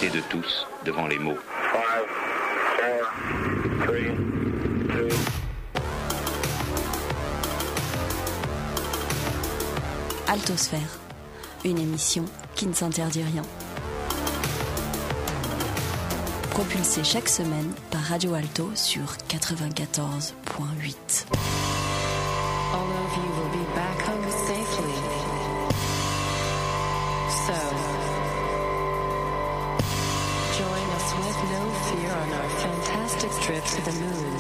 l'unité de tous devant les mots. 5, 4, 3, 2. Altosphère, une émission qui ne s'interdit rien. Propulsée chaque semaine par Radio Alto sur 94.8. All of you will be back home safely. So, join us with no fear on our fantastic trip to the moon.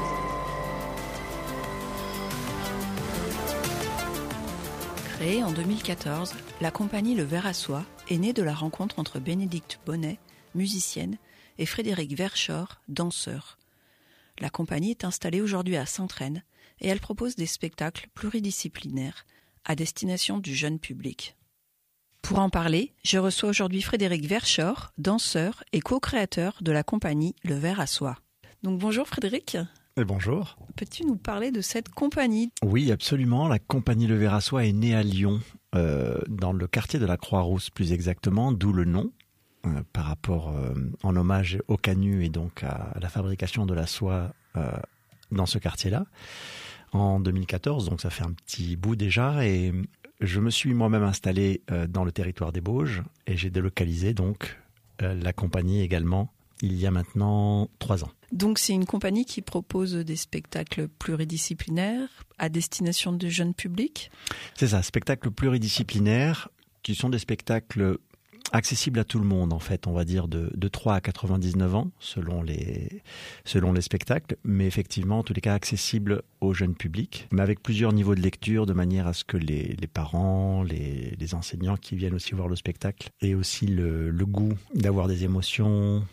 Créée en 2014, la compagnie Le Ver à Soie est née de la rencontre entre Bénédicte Bonnet, musicienne, et Frédéric Verschoor, danseur. La compagnie est installée aujourd'hui à Sainte-Reine et elle propose des spectacles pluridisciplinaires à destination du jeune public. Pour en parler, je reçois aujourd'hui Frédéric Verschoor, danseur et co-créateur de la compagnie Le Ver à Soie. Donc bonjour Frédéric. Et bonjour. Peux-tu nous parler de cette compagnie ? Oui, absolument. La compagnie Le Ver à Soie est née à Lyon, dans le quartier de la Croix-Rousse plus exactement, d'où le nom, par rapport en hommage au canut et donc à la fabrication de la soie dans ce quartier-là, en 2014, donc ça fait un petit bout déjà, et je me suis moi-même installé dans le territoire des Bauges et j'ai délocalisé donc la compagnie également il y a maintenant 3 ans. Donc c'est une compagnie qui propose des spectacles pluridisciplinaires à destination du jeune public ? C'est ça, spectacles pluridisciplinaires qui sont des spectacles accessibles à tout le monde en fait, on va dire de 3 à 99 ans selon les spectacles, mais effectivement en tous les cas accessibles au jeune public, mais avec plusieurs niveaux de lecture de manière à ce que les parents, les enseignants qui viennent aussi voir le spectacle aient aussi le goût d'avoir des émotions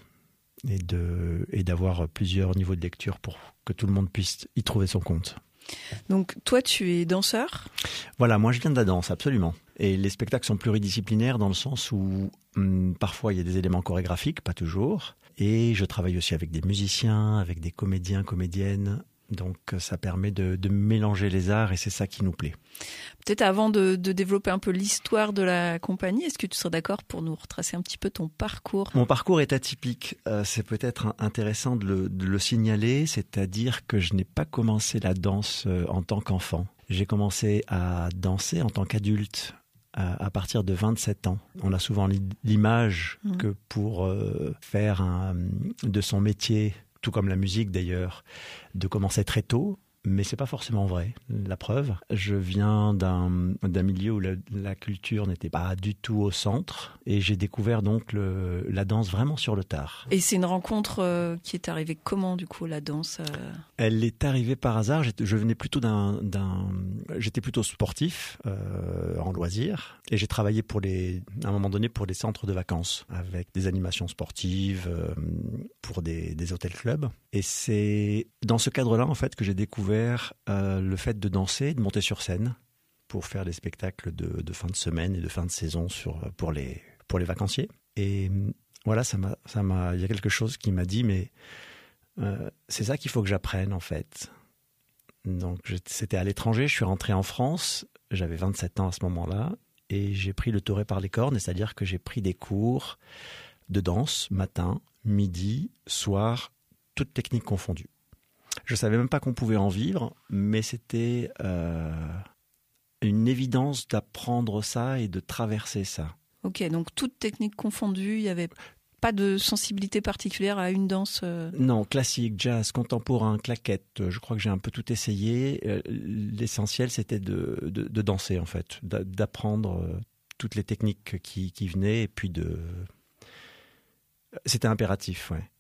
et d'avoir plusieurs niveaux de lecture pour que tout le monde puisse y trouver son compte. Donc toi tu es danseur ? Voilà, moi je viens de la danse, absolument. Et les spectacles sont pluridisciplinaires dans le sens où parfois il y a des éléments chorégraphiques, pas toujours. Et je travaille aussi avec des musiciens, avec des comédiens, comédiennes. Donc ça permet de mélanger les arts et c'est ça qui nous plaît. Peut-être avant de développer un peu l'histoire de la compagnie, est-ce que tu serais d'accord pour nous retracer un petit peu ton parcours ? Mon parcours est atypique. C'est peut-être intéressant de le signaler, c'est-à-dire que je n'ai pas commencé la danse en tant qu'enfant. J'ai commencé à danser en tant qu'adulte à partir de 27 ans. On a souvent l'image que pour faire de son métier, tout comme la musique d'ailleurs, de commencer très tôt, mais c'est pas forcément vrai. La preuve, je viens d'un milieu où la culture n'était pas du tout au centre et j'ai découvert donc la danse vraiment sur le tard. Et c'est une rencontre qui est arrivée comment du coup, la danse Elle est arrivée par hasard. Je venais plutôt j'étais plutôt sportif en loisirs et j'ai travaillé à un moment donné pour des centres de vacances avec des animations sportives pour des hôtels-clubs. Et c'est dans ce cadre-là en fait que j'ai découvert le fait de danser, de monter sur scène pour faire des spectacles de fin de semaine et de fin de saison pour les vacanciers. Et voilà, il y a quelque chose qui m'a dit, mais c'est ça qu'il faut que j'apprenne en fait. Donc c'était à l'étranger, je suis rentré en France, j'avais 27 ans à ce moment-là, et j'ai pris le taureau par les cornes, c'est-à-dire que j'ai pris des cours de danse, matin, midi, soir, toutes techniques confondues. Je ne savais même pas qu'on pouvait en vivre, mais c'était une évidence d'apprendre ça et de traverser ça. Ok, donc toute technique confondue, il n'y avait pas de sensibilité particulière à une danse Non, classique, jazz, contemporain, claquette, je crois que j'ai un peu tout essayé. L'essentiel, c'était de danser en fait, d'apprendre toutes les techniques qui venaient et puis c'était impératif, ouais.